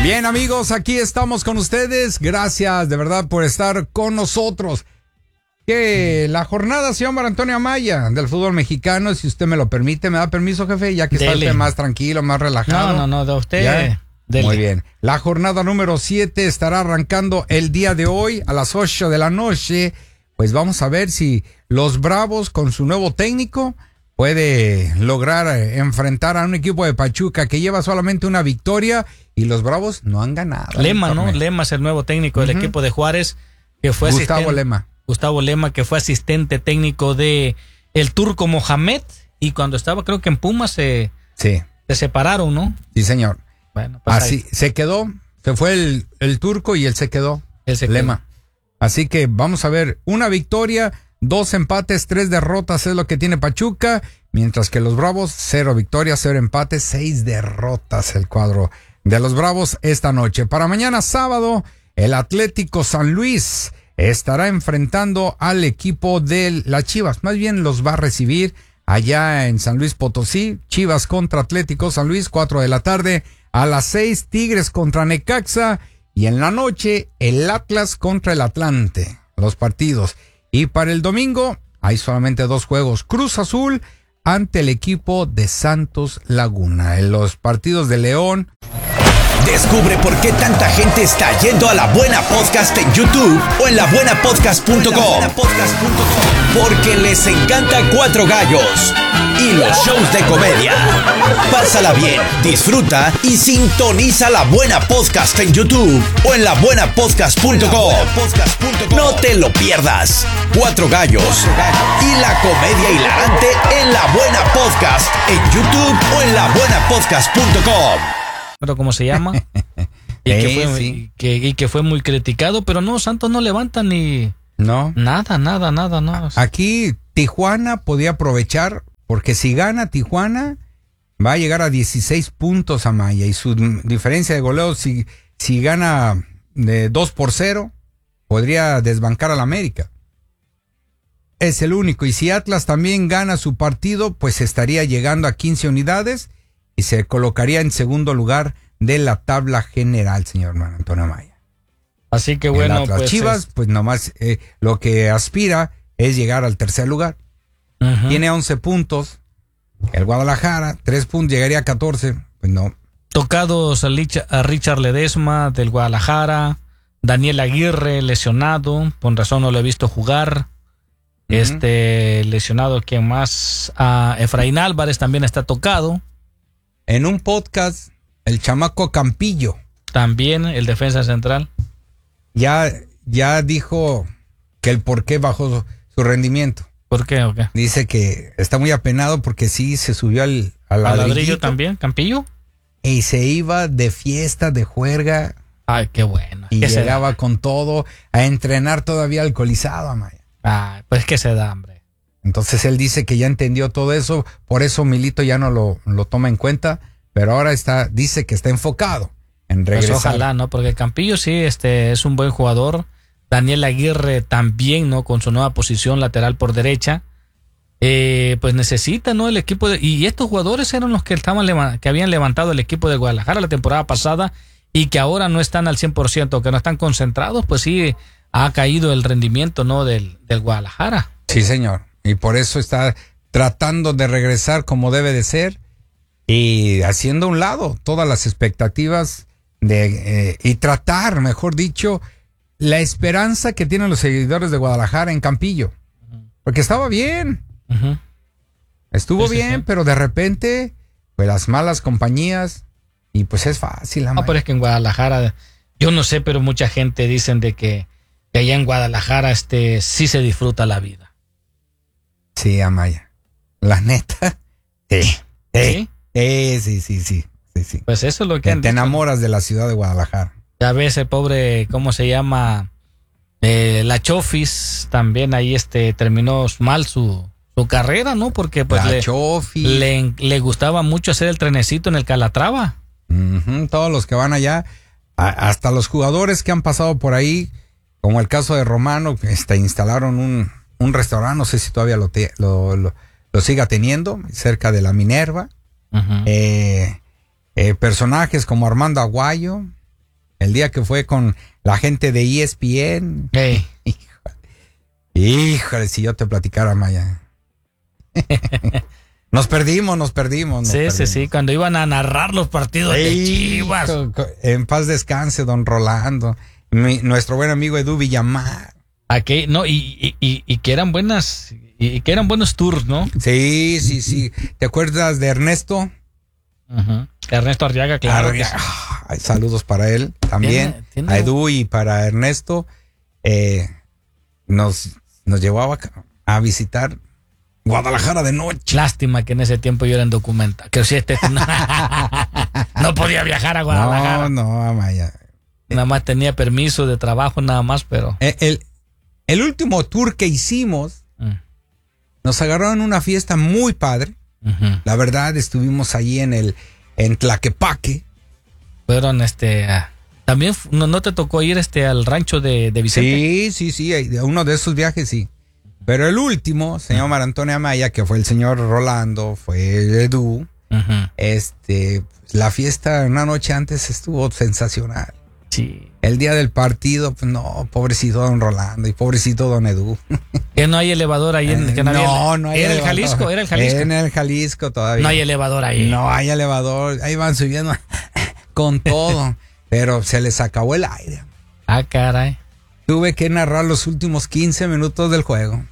Bien, amigos, aquí estamos con ustedes. Gracias de verdad por estar con nosotros. Que la jornada, señor Mar Antonio Amaya, del fútbol mexicano, si usted me lo permite, ¿me da permiso, jefe? Ya que está usted más tranquilo, más relajado. No, de usted. Muy bien. La jornada número 7 estará arrancando el día de hoy a las 8 de la noche. Pues vamos a ver si los Bravos, con su nuevo técnico, puede lograr enfrentar a un equipo de Pachuca que lleva solamente una victoria y los Bravos no han ganado. Lema, ¿no? Lema es el nuevo técnico del equipo de Juárez, que fue Gustavo Lema, que fue asistente técnico de el Turco Mohamed, y cuando estaba, creo que en Pumas se separaron, ¿no? Sí, señor. Bueno, pues así se quedó, se fue el Turco y él se quedó. Lema. Así que vamos a ver, una victoria, 2 empates, 3 derrotas es lo que tiene Pachuca, mientras que los Bravos, 0 victorias, 0 empates, 6 derrotas el cuadro de los Bravos esta noche. Para mañana sábado, el Atlético San Luis estará enfrentando al equipo de las Chivas, más bien los va a recibir allá en San Luis Potosí. Chivas contra Atlético San Luis, 4 de la tarde, a las 6 Tigres contra Necaxa, y en la noche el Atlas contra el Atlante, los partidos. Y para el domingo hay solamente 2 juegos, Cruz Azul ante el equipo de Santos Laguna. En los partidos de León. Descubre por qué tanta gente está yendo a La Buena Podcast en YouTube o en labuenapodcast.com. Porque les encanta Cuatro Gallos y los shows de comedia. Pásala bien, disfruta y sintoniza La Buena Podcast en YouTube o en labuenapodcast.com. No te lo pierdas. Cuatro Gallos y la comedia hilarante en La Buena Podcast en YouTube o en labuenapodcast.com. ¿Cómo se llama? Y que fue muy criticado, pero no, Santos no levanta ni nada, no. Aquí Tijuana podía aprovechar, porque si gana Tijuana va a llegar a 16 puntos a Maya, y su diferencia de goleo, si gana de 2-0, podría desbancar al América. Es el único, y si Atlas también gana su partido, pues estaría llegando a 15 unidades y se colocaría en segundo lugar de la tabla general, señor Antonio Amaya. Así que bueno, pues Chivas, pues nomás lo que aspira es llegar al tercer lugar. Tiene 11 puntos. El Guadalajara, 3 puntos, llegaría a 14. Pues no. Tocados a Richard Ledesma del Guadalajara, Daniel Aguirre lesionado, con razón no lo he visto jugar. Lesionado, ¿quién más? Efraín Álvarez también está tocado. En un podcast, el chamaco Campillo, también el defensa central, ya dijo que el por qué bajó su rendimiento. ¿Por qué o qué? Dice que está muy apenado porque sí se subió al ladrillo también, Campillo. Y se iba de fiesta, de juerga. Ay, qué bueno. Y llegaba con todo a entrenar todavía alcoholizado, Amaya. Ay, pues que se da, hombre. Entonces él dice que ya entendió todo eso, por eso Milito ya no lo toma en cuenta, pero ahora dice que está enfocado en regresar. Pues ojalá, ¿no? Porque Campillo sí es un buen jugador. Daniel Aguirre también, ¿no? Con su nueva posición lateral por derecha. Pues necesita, ¿no? El equipo y estos jugadores eran los que que habían levantado el equipo de Guadalajara la temporada pasada y que ahora no están al 100%, que no están concentrados, pues sí ha caído el rendimiento, ¿no? Del Guadalajara. Sí, señor. Y por eso está tratando de regresar como debe de ser y haciendo a un lado todas las expectativas y tratar, mejor dicho, la esperanza que tienen los seguidores de Guadalajara en Campillo. Porque estaba bien. Estuvo bien, pero de repente, pues las malas compañías, y pues es fácil. No, pero es que en Guadalajara, yo no sé, pero mucha gente dicen de que allá en Guadalajara sí se disfruta la vida. Sí, Amaya. La neta. Sí. Pues eso es lo que te enamoras de la ciudad de Guadalajara. Ya ves el pobre, ¿cómo se llama? La Chofis también ahí terminó mal su carrera, ¿no? Porque pues le gustaba mucho hacer el trenecito en el Calatrava. Todos los que van allá, hasta los jugadores que han pasado por ahí, como el caso de Romano, instalaron un restaurante, no sé si todavía lo siga teniendo, cerca de la Minerva. Personajes como Armando Aguayo, el día que fue con la gente de ESPN. Hey. Híjole, si yo te platicara, Maya. Nos perdimos. Sí, cuando iban a narrar los partidos de Chivas. En paz descanse, don Rolando. Nuestro buen amigo Edu Villamar. Aquí, no, y que eran buenas, y que eran buenos tours, ¿no? Sí. ¿Te acuerdas de Ernesto? Uh-huh. Ernesto Arriaga, claro. Saludos para él también. ¿Tiene? A Edu y para Ernesto. Nos llevaba a visitar Guadalajara de noche. Lástima que en ese tiempo yo era indocumentado. Que si no podía viajar a Guadalajara. No, Amaya. Nada más tenía permiso de trabajo, nada más, pero... El último tour que hicimos, nos agarraron una fiesta muy padre. Uh-huh. La verdad, estuvimos allí en Tlaquepaque. Fueron, también, ¿no te tocó ir al rancho de Vicente? Sí, uno de esos viajes sí. Pero el último, señor Mar Antonio Amaya, que fue el señor Rolando, fue el Edu. Uh-huh. La fiesta una noche antes estuvo sensacional. Sí. El día del partido, pues no, pobrecito don Rolando y pobrecito don Edu. Que no hay elevador ahí en no hay ¿Era elevador. el Jalisco? En el Jalisco todavía. No hay elevador ahí. No hay elevador, ahí van subiendo con todo, pero se les acabó el aire. Ah, caray. Tuve que narrar los últimos 15 minutos del juego.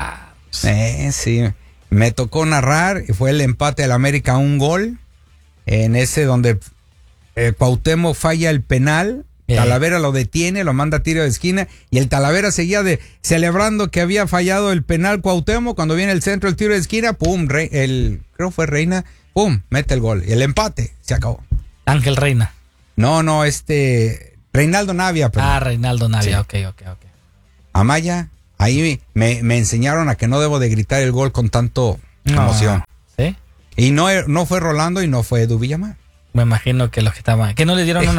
Sí, me tocó narrar y fue el empate del América a un gol, en ese donde Cuauhtémoc falla el penal. Talavera lo detiene, lo manda a tiro de esquina y el Talavera seguía celebrando que había fallado el penal Cuauhtémoc. Cuando viene el centro, el tiro de esquina, pum, creo fue Reina, pum, mete el gol y el empate, se acabó. Ángel Reina. No, Reinaldo Navia. Perdón. Reinaldo Navia, sí. Ok. Amaya, ahí me enseñaron a que no debo de gritar el gol con tanto emoción. ¿Sí? Y no fue Rolando y no fue Edu Villamar. Me imagino que los que estaban, que no le dieron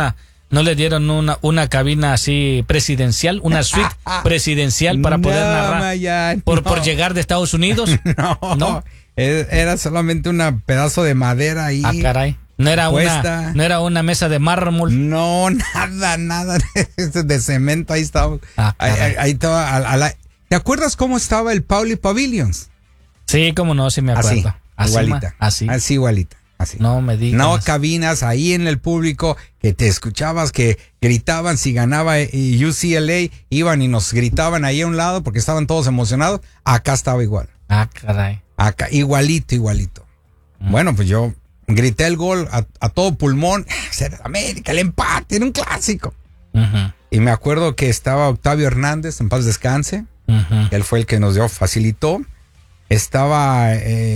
una cabina así presidencial, una suite presidencial para poder narrar Maya, por llegar de Estados Unidos. No. Era solamente un pedazo de madera ahí. Ah, caray. No era una mesa de mármol. No, nada de cemento, ahí estaba. Ahí estaba. ¿Te acuerdas cómo estaba el Pauli Pavilions? Sí, cómo no, sí me acuerdo. Igualita. Así igualita. Así. No me digas. No cabinas ahí en el público que te escuchabas, que gritaban si ganaba UCLA, iban y nos gritaban ahí a un lado porque estaban todos emocionados. Acá estaba igual. Ah, caray. Acá, igualito. Bueno, pues yo grité el gol a todo pulmón. Era América, el empate, era un clásico. Uh-huh. Y me acuerdo que estaba Octavio Hernández, en paz descanse. Uh-huh. Él fue el que nos facilitó. Estaba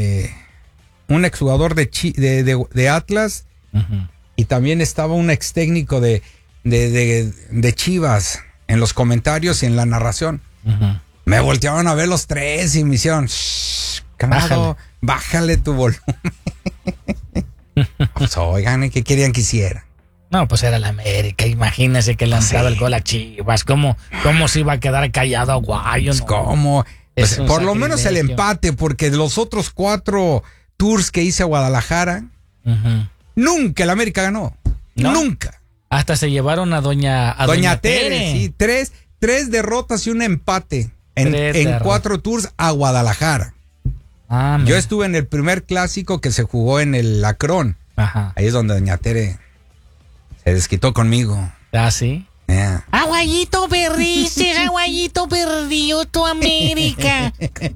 un exjugador de Atlas. Uh-huh. Y también estaba un ex técnico de Chivas en los comentarios y en la narración. Uh-huh. Me volteaban a ver los tres y me hicieron, bájale tu volumen. Pues, oigan, ¿qué querían que hiciera? No, pues era la América. Imagínese que lanzaba el gol a Chivas. ¿Cómo se iba a quedar callado Aguayo? Pues, ¿cómo? Pues, por lo menos el empate, porque de los otros 4 tours que hice a Guadalajara, uh-huh, nunca el América ganó. ¿No? Nunca. Hasta se llevaron a Doña Tere. Sí, 3 derrotas y un empate en 4 tours a Guadalajara. Yo estuve en el primer clásico que se jugó en el Lacrón. Ajá. Ahí es donde Doña Tere se desquitó conmigo. ¿Ah, sí? Yeah. Aguayito, perdiste, Aguayito, perdió tu América.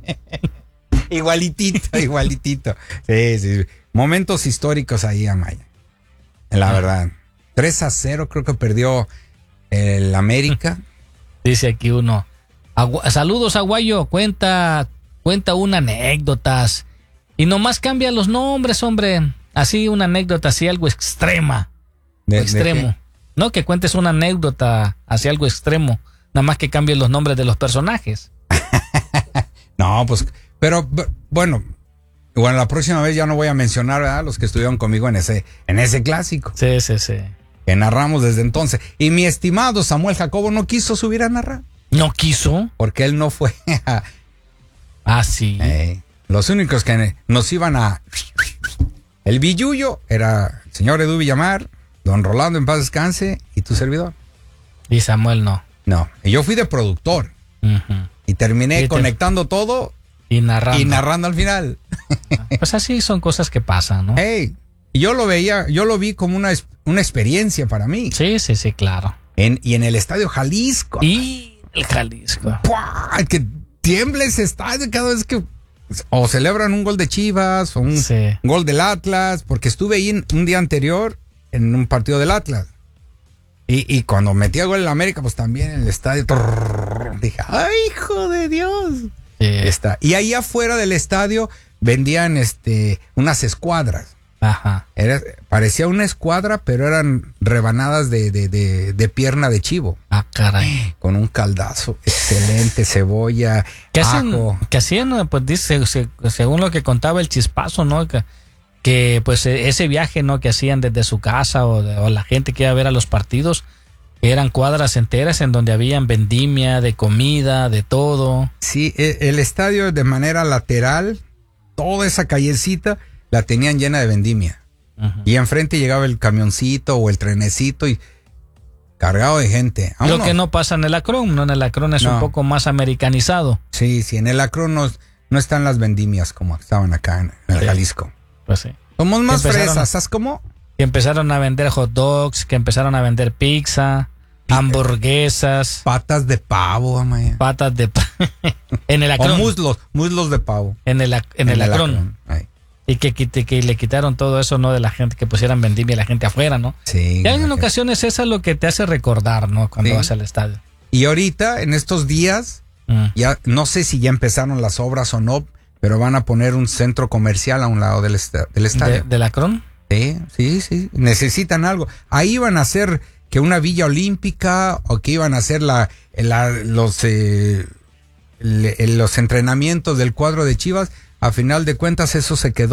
Igualitito. Sí. Momentos históricos ahí, Amaya. La verdad. 3-0 creo que perdió el América. Dice aquí uno. Saludos, Aguayo. Cuenta una anécdota. Y nomás cambia los nombres, hombre. Así una anécdota, así algo extremo. ¿De No, que cuentes una anécdota, así algo extremo. Nada más que cambien los nombres de los personajes. No, pues, pero bueno, la próxima vez ya no voy a mencionar, ¿verdad?, los que estuvieron conmigo en ese clásico. Sí. Que narramos desde entonces. Y mi estimado Samuel Jacobo no quiso subir a narrar. ¿No quiso? Porque él no fue a... sí. Los únicos que nos iban a... El billullo era el señor Edu Villamar, Don Rolando en paz descanse y tu servidor. Y Samuel no. No, y yo fui de productor. Uh-huh. Y terminé conectando todo y narrando al final. Pues así son cosas que pasan, ¿no? Hey, yo lo vi como una experiencia para mí. Sí, claro. Y en el Estadio Jalisco. Y el Jalisco. ¡Puah! Que tiembla ese estadio cada vez que o celebran un gol de Chivas o un gol del Atlas, porque estuve ahí un día anterior en un partido del Atlas. Y cuando metía gol en la América, pues también en el estadio. Dije, ¡ay, hijo de Dios! Sí. Y ahí afuera del estadio vendían unas escuadras. Ajá. Parecía una escuadra, pero eran rebanadas de pierna de chivo. Ah, caray. Con un caldazo excelente, cebolla, ajo. Que hacían, pues dice, según lo que contaba el Chispazo, ¿no? Que pues ese viaje, ¿no? Que hacían desde su casa o la gente que iba a ver a los partidos, eran cuadras enteras en donde habían vendimia, de comida, de todo. Sí, el estadio de manera lateral, toda esa callecita la tenían llena de vendimia. Uh-huh. Y enfrente llegaba el camioncito o el trenecito y cargado de gente. Lo que no pasa en el Akron, ¿no? En el Akron es un poco más americanizado. Sí, en el Akron no están las vendimias como estaban acá en el Jalisco. Pues sí. Somos más fresas, ¿sabes cómo? Que empezaron a vender hot dogs, que empezaron a vender pizza, hamburguesas. Patas de pavo, amaya. Patas de pavo. En el Akron. O muslos de pavo. En el Akron. Y que le quitaron todo eso, ¿no? De la gente, que pusieran vendimia y la gente afuera, ¿no? Sí. Y en ocasiones eso es lo que te hace recordar, ¿no? Cuando vas al estadio. Y ahorita, en estos días, ya no sé si ya empezaron las obras o no, pero van a poner un centro comercial a un lado del estadio. ¿Del Akron? Sí. Necesitan algo. Ahí iban a hacer que una villa olímpica o que iban a hacer los entrenamientos del cuadro de Chivas. A final de cuentas eso se quedó